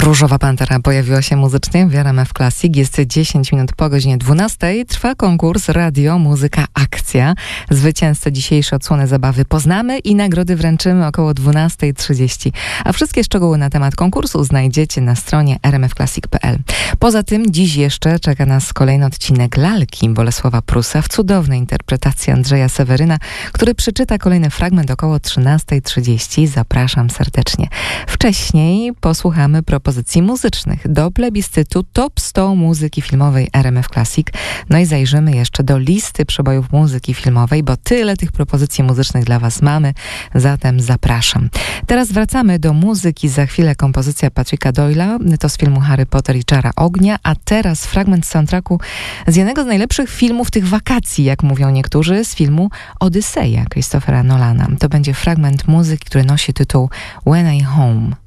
Różowa Pantera pojawiła się muzycznie w RMF Classic. Jest 10 minut po godzinie 12. Trwa konkurs Radio Muzyka Akcja. Zwycięzcę dzisiejszej odsłony zabawy poznamy i nagrody wręczymy około 12:30. A wszystkie szczegóły na temat konkursu znajdziecie na stronie rmfclassic.pl. Poza tym dziś jeszcze czeka nas kolejny odcinek Lalki Bolesława Prusa w cudownej interpretacji Andrzeja Seweryna, który przeczyta kolejny fragment około 13:30. Zapraszam serdecznie. Wcześniej posłuchamy propozycji muzycznych do plebiscytu Top 100 muzyki filmowej RMF Classic. No i zajrzymy jeszcze do listy przebojów muzyki filmowej, bo tyle tych propozycji muzycznych dla Was mamy, zatem zapraszam. Teraz wracamy do muzyki. Za chwilę kompozycja Patricka Doyle'a, to z filmu Harry Potter i Czara Ognia, a teraz fragment soundtracku z jednego z najlepszych filmów tych wakacji, jak mówią niektórzy, z filmu Odyseja Christophera Nolana. To będzie fragment muzyki, który nosi tytuł When I Home.